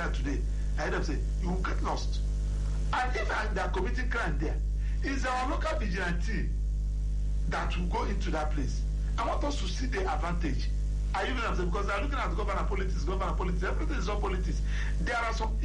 here today, I heard them say, you will get lost. And if they are committing crime there, it's our local vigilante that will go into that place. I want us to see the advantage. Are you even because they are looking at government politics, everything is all politics. There are some